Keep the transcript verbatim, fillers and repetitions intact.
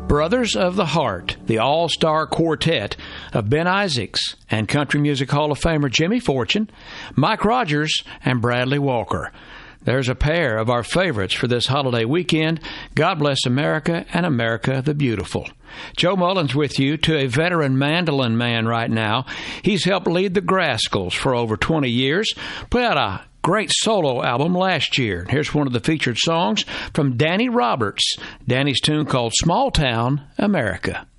Brothers of the Heart, the all-star quartet of Ben Isaacs and Country Music Hall of Famer Jimmy Fortune, Mike Rogers, and Bradley Walker. There's a pair of our favorites for this holiday weekend, God Bless America and America the Beautiful. Joe Mullins with you, to a veteran mandolin man right now. He's helped lead the Grascals for over twenty years, put out a great solo album last year. Here's one of the featured songs from Danny Roberts, Danny's tune called Small Town America.